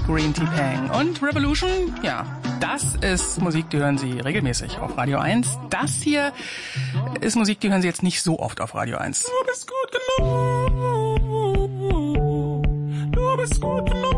Green Tea Pang. Und Revolution, ja, das ist Musik, die hören Sie regelmäßig auf Radio 1. Das hier ist Musik, die hören Sie jetzt nicht so oft auf Radio 1. Du bist gut genug. Du bist gut genug.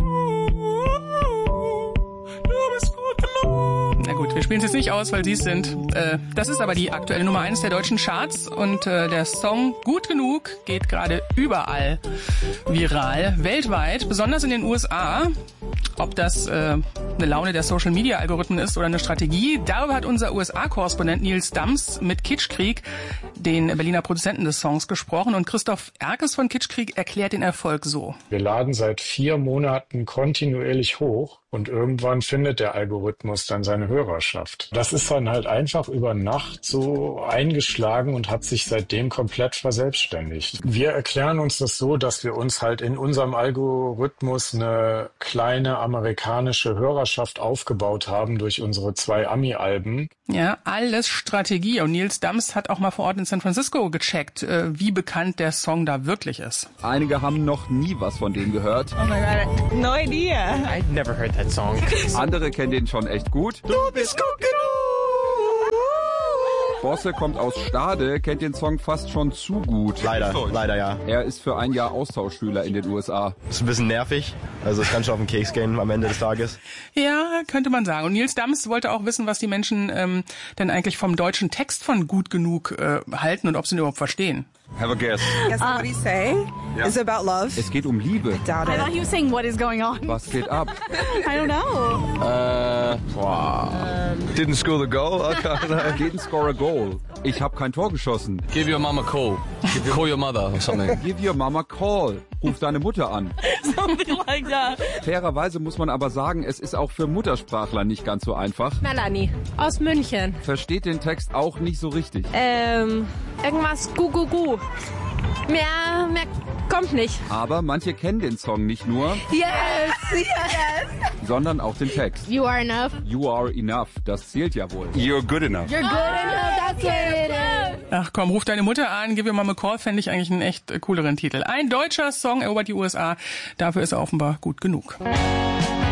Du bist gut genug. Na gut, wir spielen es jetzt nicht aus, weil Sie es sind. Das ist aber die aktuelle Nummer 1 der deutschen Charts und der Song Gut genug geht gerade überall viral, weltweit, besonders in den USA. Ob das eine Laune der Social-Media-Algorithmen ist oder eine Strategie, darüber hat unser USA-Korrespondent Nils Dams mit Kitschkrieg, den Berliner Produzenten des Songs, gesprochen. Und Christoph Erkes von Kitschkrieg erklärt den Erfolg so. Wir laden seit 4 Monaten kontinuierlich hoch und irgendwann findet der Algorithmus dann seine Hörerschaft. Das ist dann halt einfach über Nacht so eingeschlagen und hat sich seitdem komplett verselbstständigt. Wir erklären uns das so, dass wir uns halt in unserem Algorithmus eine kleine amerikanische Hörerschaft aufgebaut haben durch unsere 2 Ami-Alben. Ja, alles Strategie. Und Nils Dams hat auch mal vor Ort in San Francisco gecheckt, wie bekannt der Song da wirklich ist. Einige haben noch nie was von denen gehört. Oh my God, no idea. I'd never heard that song. Andere kennen den schon echt gut. Du bist gut genug. Bosse kommt aus Stade, kennt den Song fast schon zu gut. Leider ja. Er ist für ein Jahr Austauschschüler in den USA. Ist ein bisschen nervig. Also es kann schon auf den Keks gehen am Ende des Tages. Ja, könnte man sagen. Und Nils Dams wollte auch wissen, was die Menschen denn eigentlich vom deutschen Text von Gut genug halten und ob sie ihn überhaupt verstehen. Have a guess. Guess what he's saying is about love. Es geht um Liebe. Doubt I it. thought he was saying what is going on. Was geht ab? I don't know. Didn't score the goal. Okay. Didn't score a goal. Ich habe kein Tor geschossen. Give your mum a call. Call your mother or something. Give your mama a call. Ruf deine Mutter an. Something like that. Fairerweise muss man aber sagen, es ist auch für Muttersprachler nicht ganz so einfach. Melanie aus München. Versteht den Text auch nicht so richtig. Irgendwas gu. Mehr kommt nicht. Aber manche kennen den Song nicht nur, Yes. sondern auch den Text. You are enough. You are enough. Das zählt ja wohl. You're good enough. You're good enough. That's what it is. Ach komm, ruf deine Mutter an, give your mom a call, fände ich eigentlich einen echt cooleren Titel. Ein deutscher Song erobert die USA, dafür ist er offenbar gut genug.